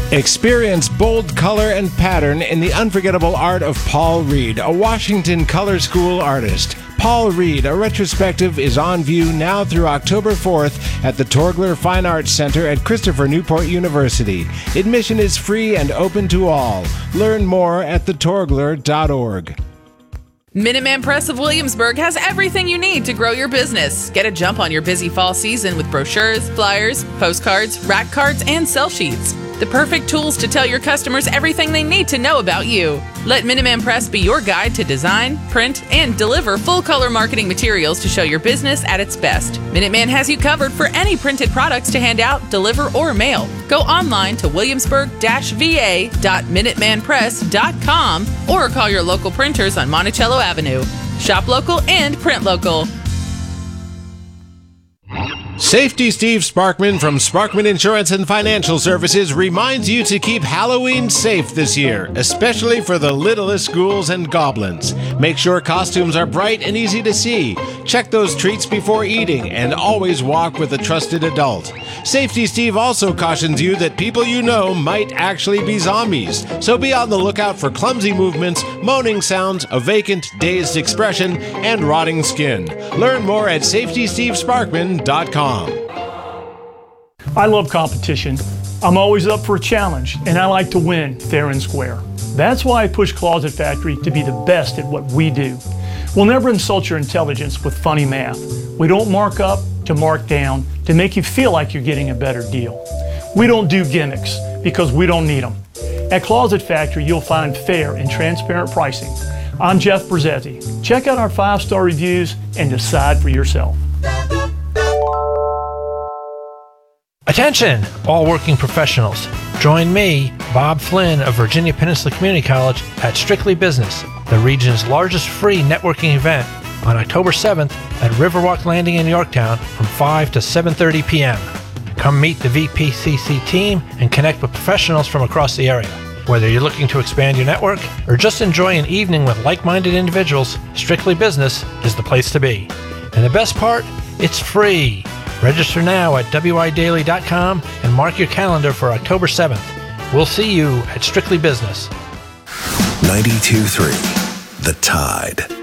Experience bold color and pattern in the unforgettable art of Paul Reed, a Washington Color School artist. Paul Reed, a retrospective, is on view now through October 4th at the Torgler Fine Arts Center at Christopher Newport University. Admission is free and open to all. Learn more at thetorgler.org. Minuteman Press of Williamsburg has everything you need to grow your business. Get a jump on your busy fall season with brochures, flyers, postcards, rack cards, and sell sheets. The perfect tools to tell your customers everything they need to know about you. Let Minuteman Press be your guide to design, print, and deliver full-color marketing materials to show your business at its best. Minuteman has you covered for any printed products to hand out, deliver, or mail. Go online to williamsburg-va.minutemanpress.com or call your local printers on Monticello Avenue. Shop local and print local. Safety Steve Sparkman from Sparkman Insurance and Financial Services reminds you to keep Halloween safe this year, especially for the littlest ghouls and goblins. Make sure costumes are bright and easy to see. Check those treats before eating and always walk with a trusted adult. Safety Steve also cautions you that people you know might actually be zombies, so be on the lookout for clumsy movements, moaning sounds, a vacant, dazed expression, and rotting skin. Learn more at safetystevesparkman.com. I love competition. I'm always up for a challenge, and I like to win fair and square. That's why I push Closet Factory to be the best at what we do. We'll never insult your intelligence with funny math. We don't mark up to mark down to make you feel like you're getting a better deal. We don't do gimmicks because we don't need them. At Closet Factory, you'll find fair and transparent pricing. I'm Jeff Brzezzi. Check out our 5-star reviews and decide for yourself. Attention, all working professionals. Join me, Bob Flynn of Virginia Peninsula Community College at Strictly Business, the region's largest free networking event, on October 7th at Riverwalk Landing in Yorktown from 5 to 7:30 p.m. Come meet the VPCC team and connect with professionals from across the area. Whether you're looking to expand your network or just enjoy an evening with like-minded individuals, Strictly Business is the place to be. And the best part, it's free. Register now at widaily.com and mark your calendar for October 7th. We'll see you at Strictly Business. 92.3 The Tide.